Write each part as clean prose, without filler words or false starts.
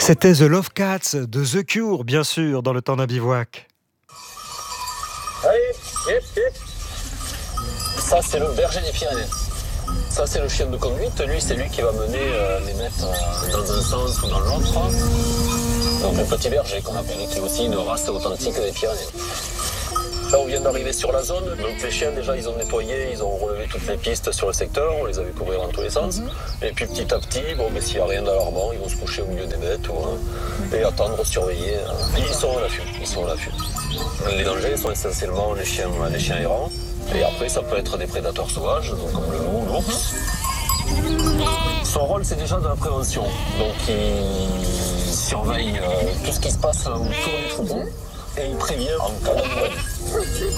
C'était The Love Cats de The Cure, bien sûr, dans le temps d'un bivouac. Allez, hip, hip. Ça, c'est le berger des Pyrénées. Ça, c'est le chien de conduite. Lui, c'est lui qui va mener les maîtres dans un sens ou dans l'autre. Donc, le petit berger, qu'on appelle, qui est aussi une race authentique des Pyrénées. Là, on vient d'arriver sur la zone. Donc, les chiens, déjà, ils ont nettoyé, ils ont relevé toutes les pistes sur le secteur. On les avait courir dans tous les sens. Et puis, petit à petit, s'il n'y a rien d'alarmant, ils vont se coucher au milieu des bêtes et attendre, surveiller. Ils sont à l'affût. Les dangers sont essentiellement les chiens errants. Et après, ça peut être des prédateurs sauvages, donc comme le loup, l'ours. Son rôle, c'est déjà de la prévention. Donc, il surveille tout ce qui se passe autour du troupeau et il prévient en cas d'abandon.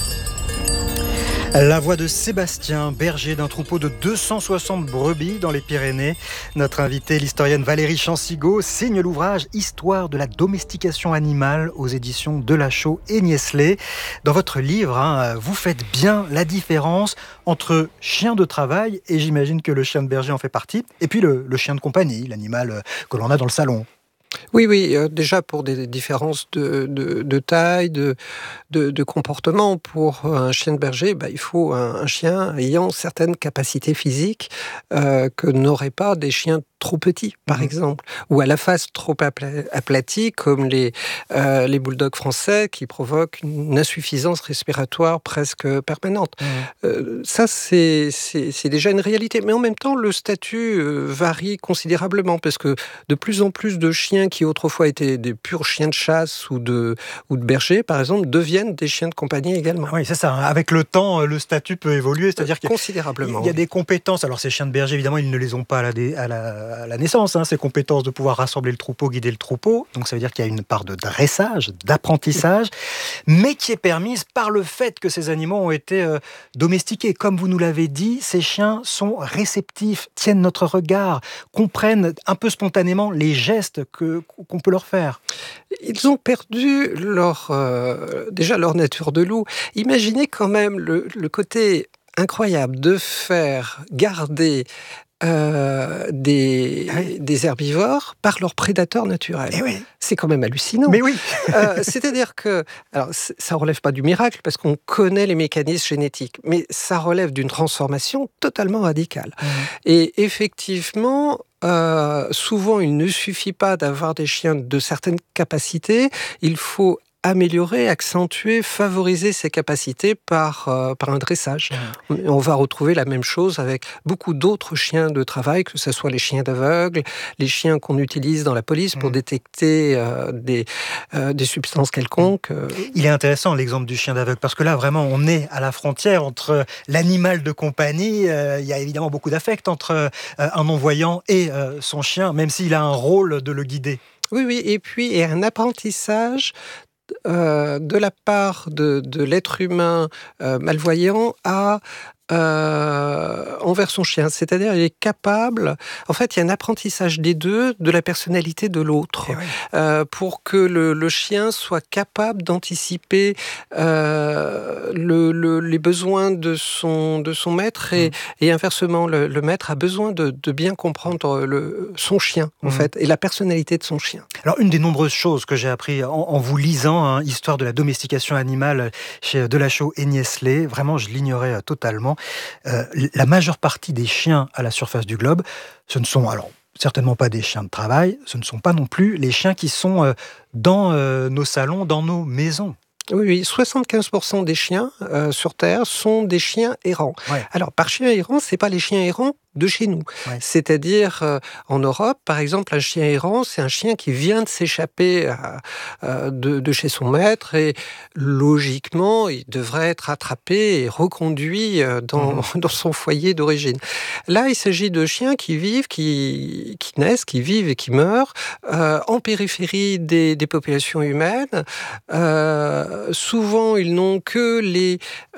La voix de Sébastien, berger d'un troupeau de 260 brebis dans les Pyrénées. Notre invitée, l'historienne Valérie Chancigot, signe l'ouvrage « Histoire de la domestication animale » aux éditions Delachaux et Niestlé. Dans votre livre, vous faites bien la différence entre chien de travail, et j'imagine que le chien de berger en fait partie, et puis le chien de compagnie, l'animal que l'on a dans le salon. Oui, déjà pour des différences de taille, de comportement. Pour un chien de berger, il faut un chien ayant certaines capacités physiques que n'auraient pas des chiens trop petits, par exemple, ou à la face trop aplatie, comme les bulldogs français, qui provoquent une insuffisance respiratoire presque permanente. Ça, c'est déjà une réalité. Mais en même temps, le statut varie considérablement, parce que de plus en plus de chiens qui autrefois étaient des purs chiens de chasse ou de bergers, par exemple, deviennent des chiens de compagnie également. Oui, c'est ça. Avec le temps, le statut peut évoluer, c'est-à-dire considérablement. Il y a des compétences. Alors, ces chiens de berger, évidemment, ils ne les ont pas à la naissance, ces compétences de pouvoir rassembler le troupeau, guider le troupeau. Donc, ça veut dire qu'il y a une part de dressage, d'apprentissage, mais qui est permise par le fait que ces animaux ont été domestiqués. Comme vous nous l'avez dit, ces chiens sont réceptifs, tiennent notre regard, comprennent un peu spontanément les gestes qu'on peut leur faire. Ils ont perdu déjà leur nature de loup. Imaginez quand même le côté incroyable de faire garder des herbivores par leurs prédateurs naturels. Oui. C'est quand même hallucinant. Mais oui. C'est-à-dire que, alors, ça relève pas du miracle parce qu'on connaît les mécanismes génétiques, mais ça relève d'une transformation totalement radicale. Et effectivement, souvent, il ne suffit pas d'avoir des chiens de certaines capacités. Il faut améliorer, accentuer, favoriser ces capacités par un dressage. On va retrouver la même chose avec beaucoup d'autres chiens de travail, que ce soit les chiens d'aveugles, les chiens qu'on utilise dans la police pour détecter des substances quelconques. Il est intéressant l'exemple du chien d'aveugle, parce que là, vraiment, on est à la frontière entre l'animal de compagnie. Il y a évidemment beaucoup d'affect entre un non-voyant et son chien, même s'il a un rôle de le guider. Oui, et puis il y a un apprentissage de la part de l'être humain malvoyant envers son chien. C'est-à-dire, il est capable... En fait, il y a un apprentissage des deux, de la personnalité de l'autre, pour que le chien soit capable d'anticiper les besoins de son maître et inversement, le maître a besoin de bien comprendre son chien, en fait, et la personnalité de son chien. Alors, une des nombreuses choses que j'ai appris en vous lisant, Histoire de la domestication animale chez Delachaux et Niestlé, vraiment, je l'ignorais totalement. La majeure partie des chiens à la surface du globe, ce ne sont certainement pas des chiens de travail, ce ne sont pas non plus les chiens qui sont dans nos salons, dans nos maisons. Oui, 75% des chiens sur Terre sont des chiens errants. Ouais. Alors, par chien errant, c'est pas les chiens errants de chez nous. Ouais. C'est-à-dire, en Europe, par exemple, un chien errant, c'est un chien qui vient de s'échapper de chez son maître et logiquement, il devrait être attrapé et reconduit dans son foyer d'origine. Là, il s'agit de chiens qui vivent, qui naissent, qui vivent et qui meurent en périphérie des populations humaines. Souvent, ils n'ont que les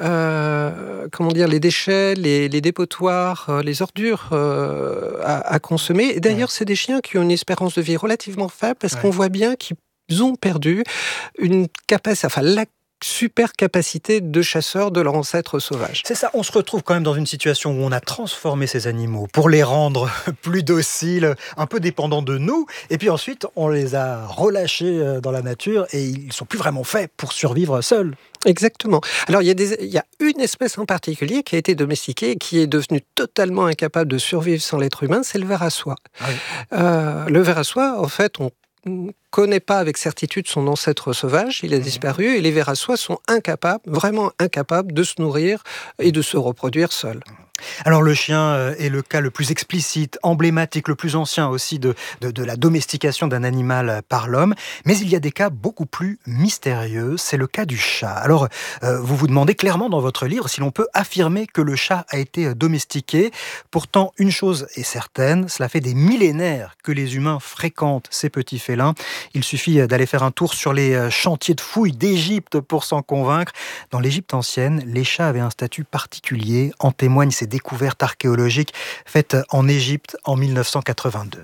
déchets, les dépotoirs, les ordures à consommer. Et d'ailleurs, c'est des chiens qui ont une espérance de vie relativement faible parce qu'on voit bien qu'ils ont perdu la super capacité de chasseurs de leurs ancêtres sauvages. C'est ça, on se retrouve quand même dans une situation où on a transformé ces animaux pour les rendre plus dociles, un peu dépendants de nous, et puis ensuite on les a relâchés dans la nature et ils ne sont plus vraiment faits pour survivre seuls. Exactement. Alors, il y a une espèce en particulier qui a été domestiquée et qui est devenue totalement incapable de survivre sans l'être humain, c'est le ver à soie. Ah oui. Le ver à soie, en fait, on ne connaît pas avec certitude son ancêtre sauvage, il a disparu, et les vers à soie sont incapables, vraiment incapables de se nourrir et de se reproduire seuls. Alors le chien est le cas le plus explicite, emblématique, le plus ancien aussi de la domestication d'un animal par l'homme. Mais il y a des cas beaucoup plus mystérieux, c'est le cas du chat. Alors vous vous demandez clairement dans votre livre si l'on peut affirmer que le chat a été domestiqué. Pourtant, une chose est certaine, cela fait des millénaires que les humains fréquentent ces petits félins. Il suffit d'aller faire un tour sur les chantiers de fouilles d'Égypte pour s'en convaincre. Dans l'Égypte ancienne, les chats avaient un statut particulier, en témoignent ces découvertes archéologiques faites en Égypte en 1982.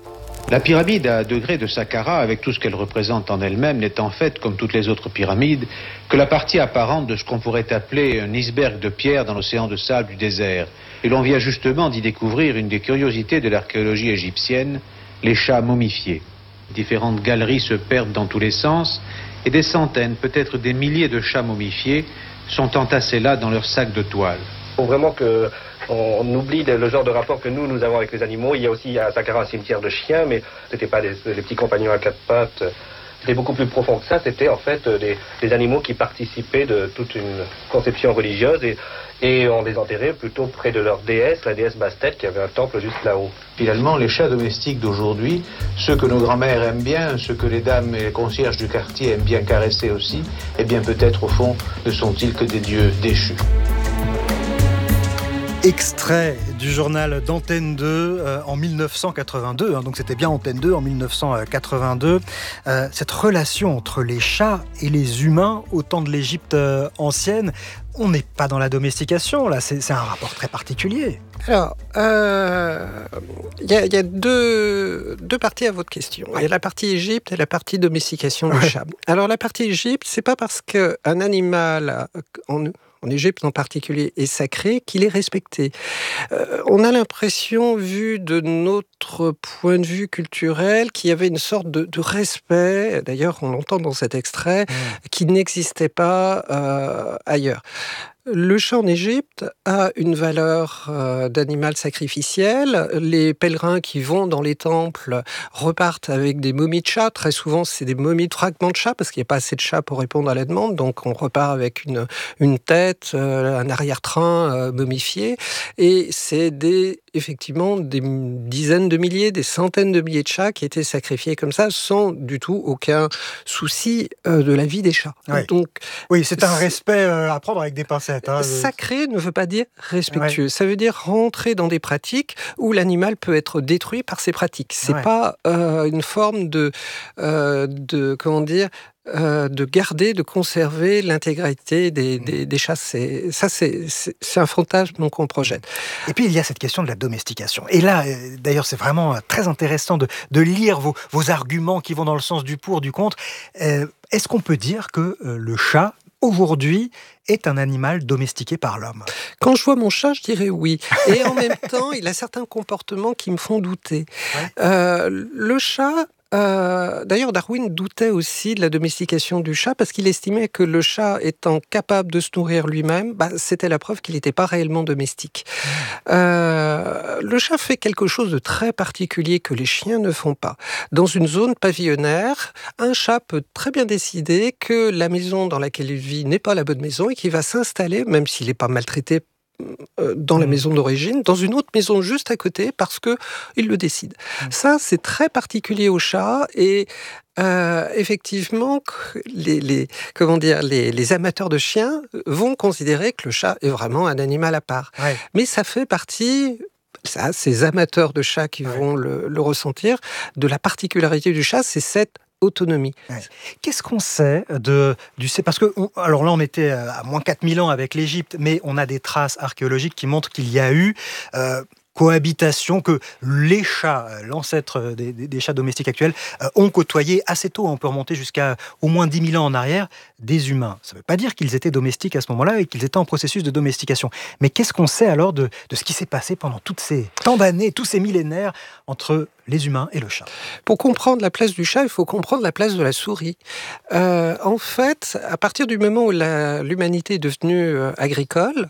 La pyramide à degré de Saqqara, avec tout ce qu'elle représente en elle-même, n'est en fait, comme toutes les autres pyramides, que la partie apparente de ce qu'on pourrait appeler un iceberg de pierre dans l'océan de sable du désert. Et l'on vient justement d'y découvrir une des curiosités de l'archéologie égyptienne, les chats momifiés. Différentes galeries se perdent dans tous les sens, et des centaines, peut-être des milliers de chats momifiés sont entassés là dans leurs sacs de toile. Il faut vraiment qu'on oublie le genre de rapport que nous avons avec les animaux. Il y a aussi à Saqqara un cimetière de chiens, mais ce n'était pas des petits compagnons à quatre pattes. C'était beaucoup plus profond que ça. C'était en fait des animaux qui participaient de toute une conception religieuse et on les enterrait plutôt près de leur déesse, la déesse Bastet, qui avait un temple juste là-haut. Finalement, les chats domestiques d'aujourd'hui, ceux que nos grands-mères aiment bien, ceux que les dames et les concierges du quartier aiment bien caresser aussi, eh bien peut-être au fond ne sont-ils que des dieux déchus. Extrait du journal d'Antenne 2 en 1982, donc c'était bien Antenne 2 en 1982. Cette relation entre les chats et les humains au temps de l'Égypte ancienne, on n'est pas dans la domestication, là, c'est un rapport très particulier. Alors, il y a deux parties à votre question. Il y a la partie Égypte et la partie domestication du chat. Alors, la partie Égypte, c'est pas parce qu'un animal en Égypte en particulier, est sacré, qu'il est respecté. On a l'impression, vu de notre point de vue culturel, qu'il y avait une sorte de respect, d'ailleurs on l'entend dans cet extrait, qui n'existait pas ailleurs. Le chat en Égypte a une valeur d'animal sacrificiel. Les pèlerins qui vont dans les temples repartent avec des momies de chat. Très souvent, c'est des momies de fragments de chat parce qu'il n'y a pas assez de chats pour répondre à la demande. Donc, on repart avec une tête, un arrière-train momifié. Et c'est effectivement des dizaines de milliers, des centaines de milliers de chats qui étaient sacrifiés comme ça, sans du tout aucun souci de la vie des chats. Oui, Donc, oui, c'est un respect à prendre avec des pincettes. Sacré ne veut pas dire respectueux. Ouais. Ça veut dire rentrer dans des pratiques où l'animal peut être détruit par ces pratiques. C'est pas une forme de garder, de conserver l'intégrité des chats. C'est un fantasme qu'on projette. Et puis il y a cette question de la domestication. Et là, d'ailleurs, c'est vraiment très intéressant de lire vos arguments qui vont dans le sens du pour, du contre. Est-ce qu'on peut dire que le chat aujourd'hui est un animal domestiqué par l'homme? Quand je vois mon chat, je dirais oui. Et en même temps, il a certains comportements qui me font douter. Ouais. Le chat... d'ailleurs, Darwin doutait aussi de la domestication du chat parce qu'il estimait que le chat étant capable de se nourrir lui-même, c'était la preuve qu'il n'était pas réellement domestique. Le chat fait quelque chose de très particulier que les chiens ne font pas. Dans une zone pavillonnaire, un chat peut très bien décider que la maison dans laquelle il vit n'est pas la bonne maison et qu'il va s'installer, même s'il n'est pas maltraité dans la maison d'origine, dans une autre maison juste à côté, parce qu'il le décide. Ça, c'est très particulier au chat, et effectivement, les amateurs de chiens vont considérer que le chat est vraiment un animal à part. Ouais. Mais ça fait partie... ces amateurs de chats qui vont le ressentir, de la particularité du chat, c'est cette autonomie. Ouais. Qu'est-ce qu'on sait parce que alors là on était à moins 4000 ans avec l'Égypte, mais on a des traces archéologiques qui montrent qu'il y a eu cohabitation que les chats, l'ancêtre des chats domestiques actuels, ont côtoyé assez tôt. On peut remonter jusqu'à au moins 10 000 ans en arrière, des humains. Ça ne veut pas dire qu'ils étaient domestiques à ce moment-là et qu'ils étaient en processus de domestication. Mais qu'est-ce qu'on sait alors de ce qui s'est passé pendant toutes ces tant d'années, tous ces millénaires entre les humains et le chat? Pour comprendre la place du chat, il faut comprendre la place de la souris. En fait, à partir du moment où l'humanité est devenue agricole,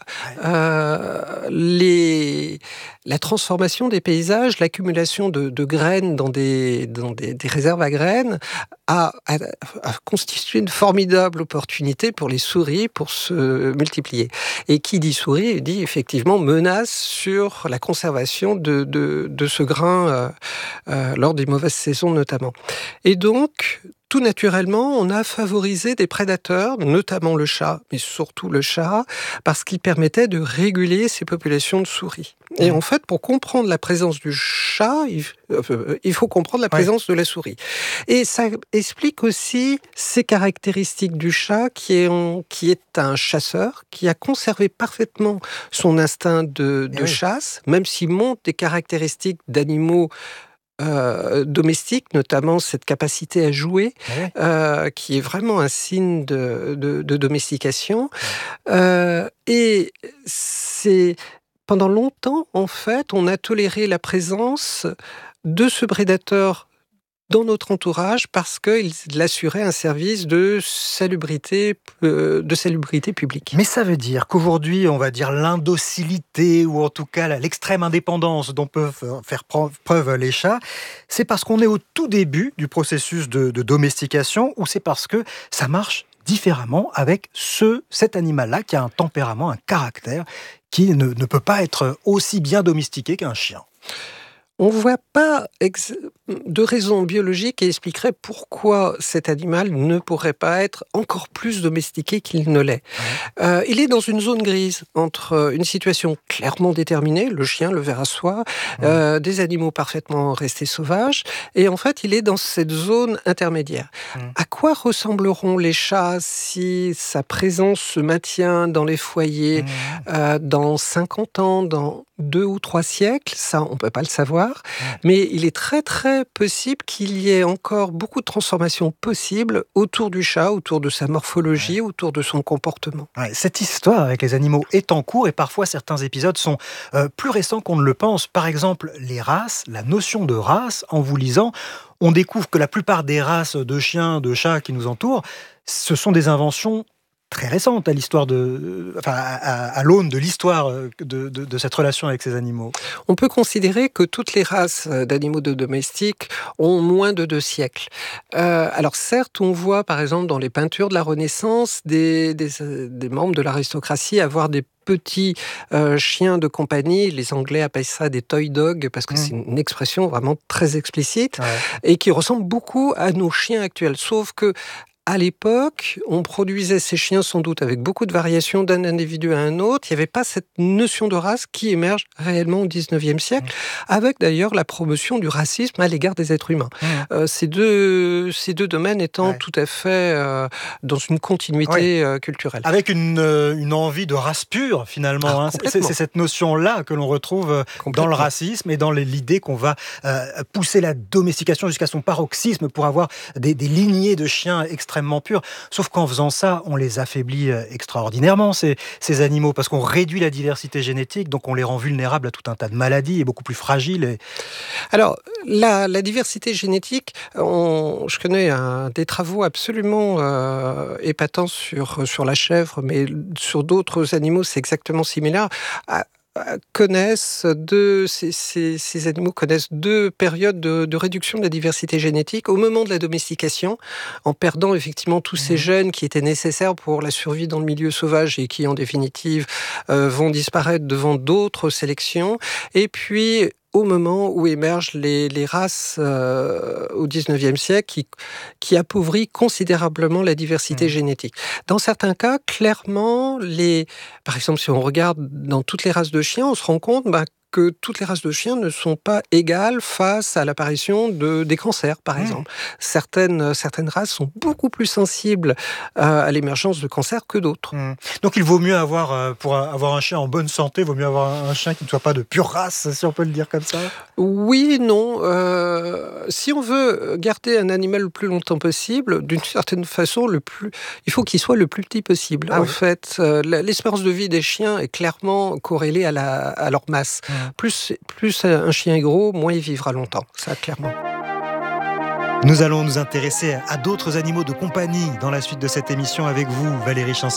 la transformation des paysages, l'accumulation de graines dans des réserves à graines a constitué une formidable opportunité pour les souris pour se multiplier. Et qui dit souris dit effectivement menace sur la conservation de ce grain lors des mauvaises saisons notamment. Et donc, tout naturellement, on a favorisé des prédateurs, notamment le chat, mais surtout le chat, parce qu'il permettait de réguler ces populations de souris. Et en fait, pour comprendre la présence du chat, il faut comprendre la présence de la souris. Et ça explique aussi ces caractéristiques du chat qui est un chasseur, qui a conservé parfaitement son instinct de chasse, même s'il montre des caractéristiques d'animaux domestique, notamment cette capacité à jouer, qui est vraiment un signe de domestication. Et c'est pendant longtemps, en fait, on a toléré la présence de ce prédateur dans notre entourage parce qu'il assurait un service de salubrité publique. Mais ça veut dire qu'aujourd'hui, on va dire l'indocilité ou en tout cas l'extrême indépendance dont peuvent faire preuve les chats, c'est parce qu'on est au tout début du processus de domestication ou c'est parce que ça marche différemment avec cet animal-là qui a un tempérament, un caractère qui ne peut pas être aussi bien domestiqué qu'un chien? On ne voit pas de raison biologique qui expliquerait pourquoi cet animal ne pourrait pas être encore plus domestiqué qu'il ne l'est. Il est dans une zone grise entre une situation clairement déterminée, le chien, le ver à soie, des animaux parfaitement restés sauvages, et en fait, il est dans cette zone intermédiaire. À quoi ressembleront les chats si sa présence se maintient dans les foyers dans 50 ans, dans 2 ou 3 siècles? Ça, on ne peut pas le savoir. Mais il est très très possible qu'il y ait encore beaucoup de transformations possibles autour du chat, autour de sa morphologie, autour de son comportement. Cette histoire avec les animaux est en cours et parfois certains épisodes sont plus récents qu'on ne le pense. Par exemple, les races, la notion de race, en vous lisant, on découvre que la plupart des races de chiens, de chats qui nous entourent, ce sont des inventions très récente à l'histoire à l'aune de l'histoire de cette relation avec ces animaux. On peut considérer que toutes les races d'animaux domestiques ont moins de 2 siècles. Alors certes, on voit par exemple dans les peintures de la Renaissance des membres de l'aristocratie avoir des petits chiens de compagnie, les Anglais appellent ça des toy dogs, parce que c'est une expression vraiment très explicite, et qui ressemble beaucoup à nos chiens actuels, sauf que à l'époque, on produisait ces chiens sans doute avec beaucoup de variations d'un individu à un autre. Il n'y avait pas cette notion de race qui émerge réellement au XIXe siècle, avec d'ailleurs la promotion du racisme à l'égard des êtres humains. Ces deux domaines étant tout à fait dans une continuité culturelle. Avec une envie de race pure, finalement. C'est cette notion-là que l'on retrouve dans le racisme et dans l'idée qu'on va pousser la domestication jusqu'à son paroxysme pour avoir des lignées de chiens extrêmement purs. Sauf qu'en faisant ça, on les affaiblit extraordinairement, ces animaux, parce qu'on réduit la diversité génétique, donc on les rend vulnérables à tout un tas de maladies et beaucoup plus fragiles. Alors, la diversité génétique, je connais des travaux absolument épatants sur la chèvre, mais sur d'autres animaux, c'est exactement similaire. Ces animaux connaissent 2 périodes de réduction de la diversité génétique. Au moment de la domestication, en perdant effectivement tous ces gènes qui étaient nécessaires pour la survie dans le milieu sauvage et qui, en définitive, vont disparaître devant d'autres sélections. Et puis, au moment où émergent les races au XIXe siècle qui appauvrit considérablement la diversité génétique. Dans certains cas, clairement, par exemple, si on regarde dans toutes les races de chiens, on se rend compte que toutes les races de chiens ne sont pas égales face à l'apparition des cancers, par exemple. Certaines races sont beaucoup plus sensibles à l'émergence de cancers que d'autres. Donc il vaut mieux avoir, pour avoir un chien en bonne santé, il vaut mieux avoir un chien qui ne soit pas de pure race, si on peut le dire comme ça? Oui et non. Si on veut garder un animal le plus longtemps possible, d'une certaine façon, il faut qu'il soit le plus petit possible. Fait, l'espérance de vie des chiens est clairement corrélée à leur masse. Plus un chien est gros, moins il vivra longtemps. Ça, clairement. Nous allons nous intéresser à d'autres animaux de compagnie dans la suite de cette émission avec vous, Valérie Chancy.